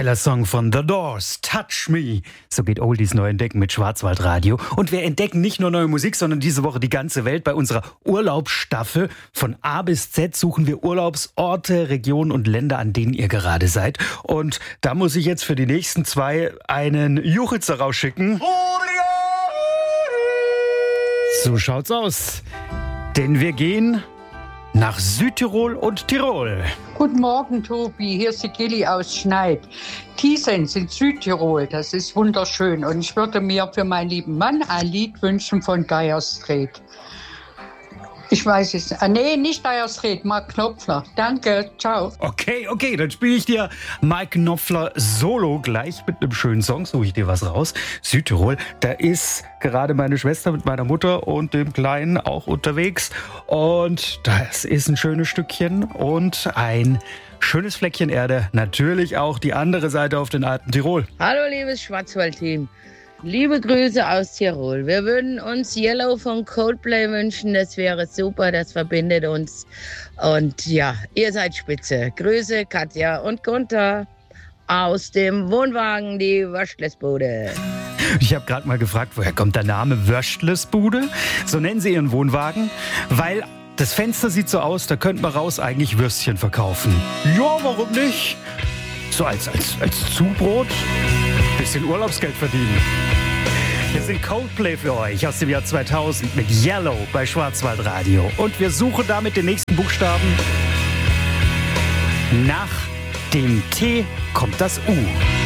Geiler Song von The Doors, Touch Me. So geht Oldies neu entdecken mit Schwarzwaldradio. Und wir entdecken nicht nur neue Musik, sondern diese Woche die ganze Welt. Bei unserer Urlaubsstaffel von A bis Z suchen wir Urlaubsorte, Regionen und Länder, an denen ihr gerade seid. Und da muss ich jetzt für die nächsten zwei einen Juchitzer rausschicken. So schaut's aus. Denn wir gehen nach Südtirol und Tirol. Guten Morgen, Tobi. Hier ist die Gilli aus Schneid. Thiesens in Südtirol, das ist wunderschön. Und ich würde mir für meinen lieben Mann ein Lied wünschen von Dire Straits. Ich weiß es. Nee, nicht Dire Straits, Mark Knopfler. Danke, ciao. Okay, dann spiele ich dir Mike Knopfler Solo gleich mit einem schönen Song. Suche ich dir was raus. Südtirol, da ist gerade meine Schwester mit meiner Mutter und dem Kleinen auch unterwegs. Und das ist ein schönes Stückchen und ein schönes Fleckchen Erde. Natürlich auch die andere Seite auf den alten Tirol. Hallo, liebes Schwarzwald-Team. Liebe Grüße aus Tirol. Wir würden uns Yellow von Coldplay wünschen. Das wäre super, das verbindet uns. Und ja, ihr seid spitze. Grüße, Katja und Gunther aus dem Wohnwagen, die Wöschtlesbude. Ich habe gerade mal gefragt, woher kommt der Name Wöschtlesbude? So nennen sie ihren Wohnwagen, weil das Fenster sieht so aus, da könnte man raus eigentlich Würstchen verkaufen. Ja, warum nicht? So als Zubrot, bisschen Urlaubsgeld verdienen. Wir sind Coldplay für euch aus dem Jahr 2000 mit Yellow bei Schwarzwaldradio. Und wir suchen damit den nächsten Buchstaben. Nach dem T kommt das U.